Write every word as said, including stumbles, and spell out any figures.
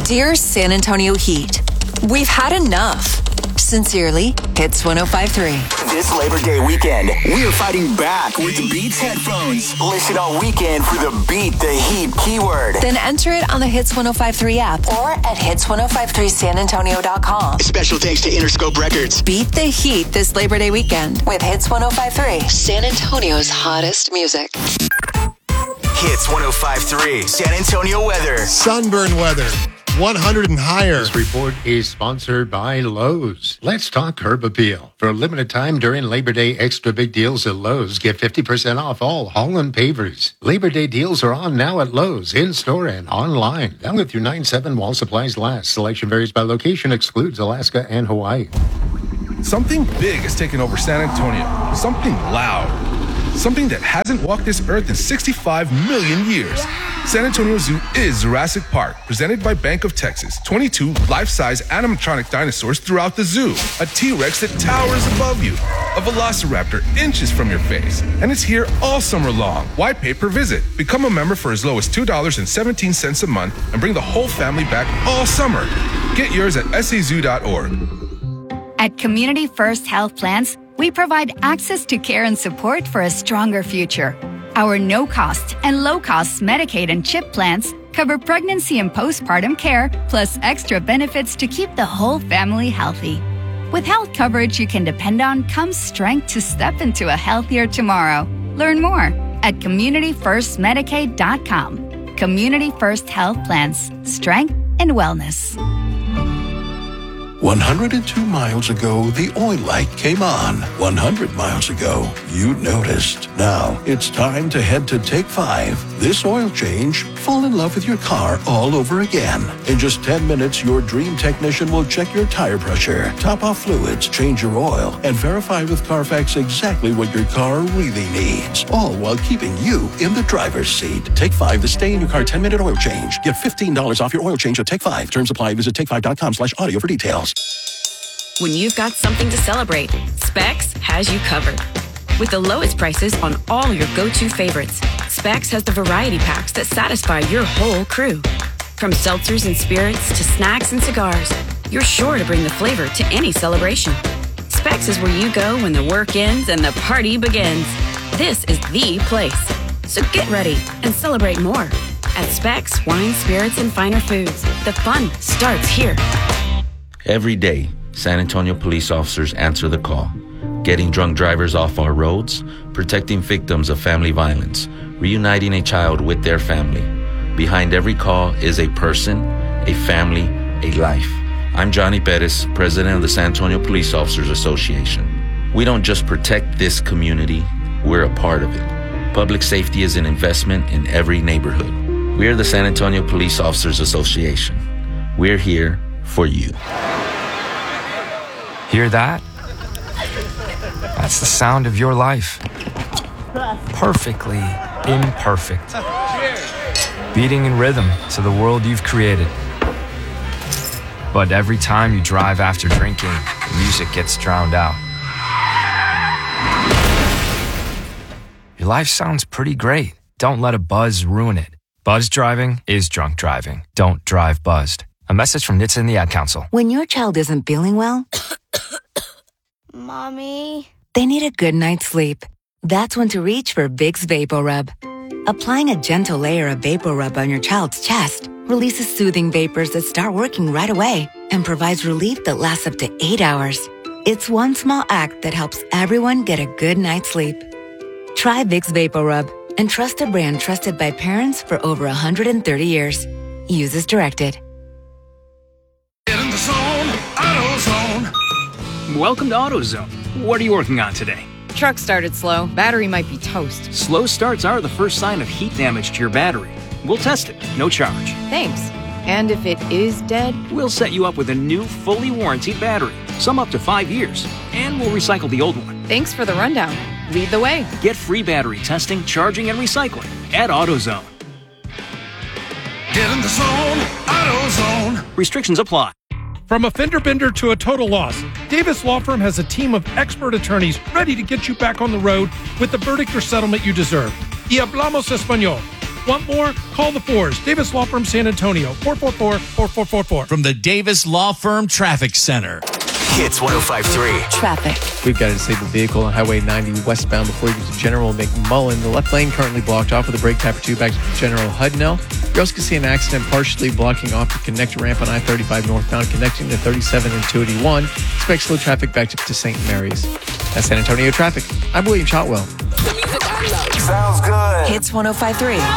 Dear San Antonio Heat, we've had enough. Sincerely, Hits one oh five point three. This Labor Day weekend, we are fighting back with Beats headphones. Listen all weekend for the Beat the Heat keyword. Then enter it on the Hits one oh five point three app or at hits ten fifty-three san antonio dot com. Special thanks to Interscope Records. Beat the Heat this Labor Day weekend with Hits one oh five point three, San Antonio's hottest music. Hits one oh five point three, San Antonio weather. Sunburn weather. one hundred and higher. This report is sponsored by Lowe's. Let's talk Curb Appeal. For a limited time during Labor Day, extra big deals at Lowe's. Get fifty percent off all Holland pavers. Labor Day deals are on now at Lowe's, in-store and online. Valid through nine seven while supplies last. Selection varies by location, excludes Alaska and Hawaii. Something big has taken over San Antonio. Something loud. Something that hasn't walked this earth in sixty-five million years. San Antonio Zoo is Jurassic Park, presented by Bank of Texas. twenty-two life-size animatronic dinosaurs throughout the zoo. A T-Rex that towers above you. A Velociraptor inches from your face. And it's here all summer long. Why pay per visit? Become a member for as low as two dollars and seventeen cents a month and bring the whole family back all summer. Get yours at s a zoo dot org. At Community First Health Plans, we provide access to care and support for a stronger future. Our no-cost and low-cost Medicaid and CHIP plans cover pregnancy and postpartum care, plus extra benefits to keep the whole family healthy. With health coverage you can depend on comes strength to step into a healthier tomorrow. Learn more at community first medicaid dot com. Community First Health Plans. Strength and wellness. one hundred two miles ago, the oil light came on. one hundred miles ago, you noticed. Now, it's time to head to Take five. This oil change, fall in love with your car all over again. In just ten minutes, your dream technician will check your tire pressure, top off fluids, change your oil, and verify with Carfax exactly what your car really needs. All while keeping you in the driver's seat. Take five, the stay in your car ten minute oil change. Get fifteen dollars off your oil change at Take five. Terms apply. Visit take five dot com slash audio for details. When you've got something to celebrate, Specs has you covered. With the lowest prices on all your go-to favorites, Specs has the variety packs that satisfy your whole crew. From seltzers and spirits to snacks and cigars, you're sure to bring the flavor to any celebration. Specs is where you go when the work ends and the party begins. This is the place. So get ready and celebrate more. At Specs Wine, Spirits, and Finer Foods, the fun starts here. Every day, San Antonio police officers answer the call, getting drunk drivers off our roads, protecting victims of family violence, reuniting a child with their family. Behind every call is a person, a family, a life. I'm Johnny Perez, president of the San Antonio Police Officers Association. We don't just protect this community, we're a part of it. Public safety is an investment in every neighborhood. We're the San Antonio Police Officers Association. We're here for you. Hear that? That's the sound of your life. Perfectly imperfect. Beating in rhythm to the world you've created. But every time you drive after drinking, the music gets drowned out. Your life sounds pretty great. Don't let a buzz ruin it. Buzz driving is drunk driving. Don't drive buzzed. A message from N H T S A and the Ad Council. When your child isn't feeling well, Mommy, they need a good night's sleep. That's when to reach for Vicks VapoRub. Applying a gentle layer of VapoRub on your child's chest releases soothing vapors that start working right away and provides relief that lasts up to eight hours. It's one small act that helps everyone get a good night's sleep. Try Vicks VapoRub and trust a brand trusted by parents for over one hundred thirty years. Use as directed. Get in the zone, AutoZone. Welcome to AutoZone. What are you working on today? Truck started slow. Battery might be toast. Slow starts are the first sign of heat damage to your battery. We'll test it, no charge. Thanks. And if it is dead? We'll set you up with a new, fully warranted battery, some up to five years, and we'll recycle the old one. Thanks for the rundown. Lead the way. Get free battery testing, charging, and recycling at AutoZone. Get in the zone, AutoZone. Restrictions apply. From a fender bender to a total loss, Davis Law Firm has a team of expert attorneys ready to get you back on the road with the verdict or settlement you deserve. Y hablamos español. Want more? Call the fours. Davis Law Firm San Antonio, four four four, four four four four. From the Davis Law Firm Traffic Center. Hits one oh five point three. Traffic. We've got a disabled vehicle on Highway ninety westbound before you get to General McMullen. The left lane currently blocked off with a brake tap or two back to General Hudnell. You also can see an accident partially blocking off the connector ramp on I thirty-five northbound connecting to thirty-seven and two eighty-one. Expect slow traffic back to Saint Mary's. That's San Antonio traffic. I'm William Shotwell. Sounds good. Hits one oh five point three.